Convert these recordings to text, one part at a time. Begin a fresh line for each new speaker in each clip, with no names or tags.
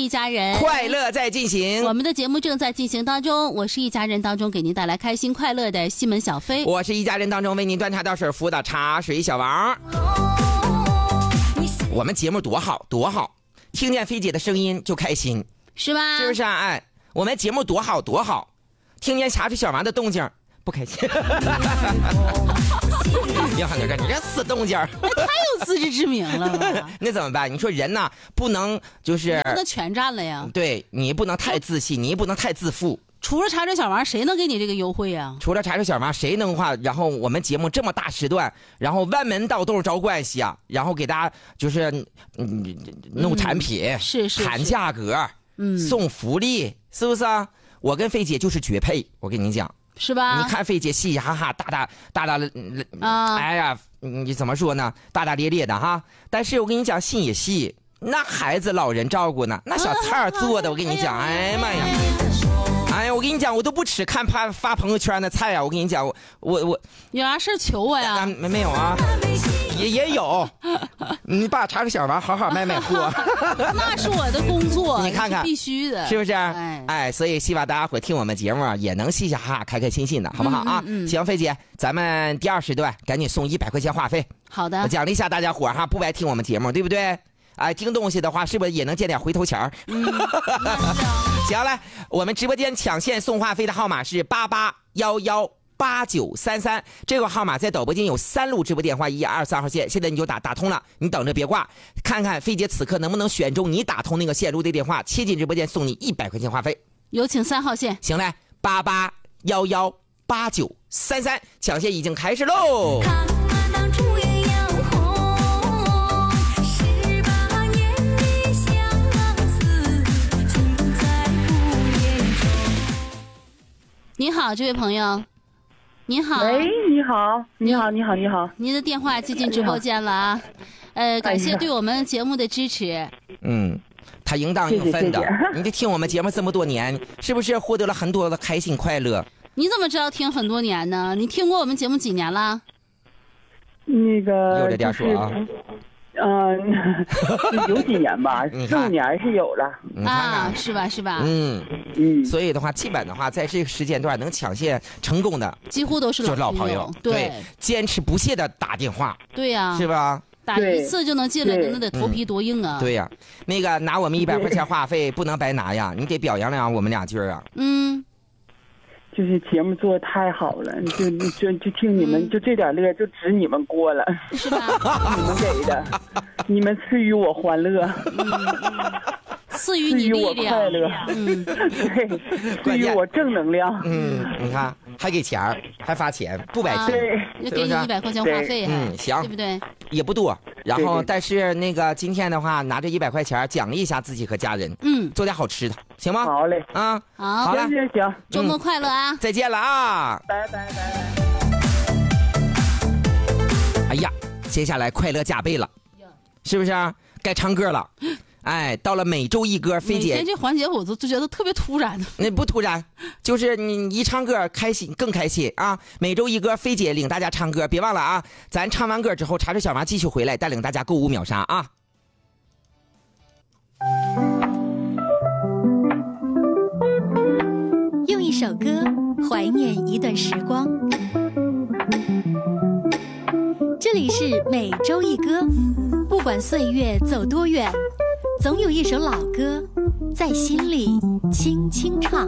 一家人，
快乐在进行。
我们的节目正在进行当中，我是一家人当中给您带来开心快乐的西门小飞，
我是一家人当中为您端茶倒水服务的茶水小王。我们节目多好多好，听见飞姐的声音就开心，
是吧？
是不是啊？哎，我们节目多好多好，听见茶水小王的动静不开心。杨汉哥，你这死动静，
太有自知之明了吧？
那怎么办？你说人呢，不能就是
不能全占了呀。
对，你不能太自信，你也不能太自负。
除了茶水小王，谁能给你这个优惠呀？
除了茶水小王，谁能话？然后我们节目这么大时段，然后弯门到都是招关系啊，然后给大家就是弄产品，
是
谈价格，送福利，是不是啊？我跟菲姐就是绝配，我跟你讲。
是吧？
你看菲姐嘻嘻哈哈，大啊，哎呀，你怎么说呢？大大咧咧的哈。但是我跟你讲，心也细，那孩子老人照顾呢，那小菜做的，我跟你讲，哎呀妈呀，哎呀，我跟你讲，我都不吃看发朋友圈的菜呀，我跟你讲，我
有啥事求我呀？
没有啊，也有。你把茶水小王好好卖货。
那是我的工作，
你看看，
必须的，
是不是？哎，所以希望大家伙听我们节目也能嘻嘻哈哈、开开心心的，好不好啊？行，菲姐，咱们第2时段赶紧送100块钱话费。
好的，
我奖励一下大家伙哈，不白听我们节目，对不对？哎，听东西的话，是不是也能见点回头钱儿？行了，我们直播间抢线送话费的号码是88118933，这个号码在导播间有3路直播电话，1、2、3号线，现在你就打通了，你等着别挂，看看菲姐此刻能不能选中你打通那个线路的电话，切进直播间送你100块钱话费。
有请3号线。
行嘞，88118933，抢线已经开始喽。你好，这位朋友，你好。
喂，你好，你好，你好，你好。
您的电话接进直播间了啊，感谢对我们节目的支持。
他应当应分的，谢谢。你得听我们节目这么多年，是不是获得了很多的开心快乐？
你怎么知道听很多年呢？你听过我们节目几年了？
那个
有这点说啊。
有几年吧，4、5年是有了
啊，是吧？是吧？
所以的话，基本的话，在这个时间段能抢线成功的，
几乎都是
老朋友，对，坚持不懈的打电话，
对呀，
是吧？
打一次就能进来，那得头皮多硬啊！
对呀，那个拿我们100块钱话费不能白拿呀，你得表扬我们2句啊。
就是节目做的太好了，就听你们，就这点乐就值你们过了，
是吧？
你们给的，你们赐予我欢乐，
赐予你
我快乐，对，赐予我正能量。
你看还给钱，还发钱，不白听，
就给你100块钱话费，
行，
对不对？
也不多。然后，但是那个今天的话，拿着100块钱奖励一下自己和家人，做点好吃的，行吗？
好嘞，
啊，
好
了，行，
周末快乐啊！
再见了啊！
拜拜。
哎呀，接下来快乐加倍了，是不是？该唱歌了。哎，到了每周一歌，菲姐
这环节我都觉得特别突然。
那不突然，就是你一唱歌开心更开心啊！每周一歌，菲姐领大家唱歌，别忘了啊！咱唱完歌之后，茶水小王继续回来带领大家购物秒杀啊！
用一首歌怀念一段时光，这里是每周一歌，不管岁月走多远，总有一首老歌在心里轻轻唱。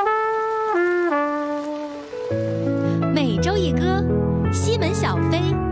每周一歌，西门小飞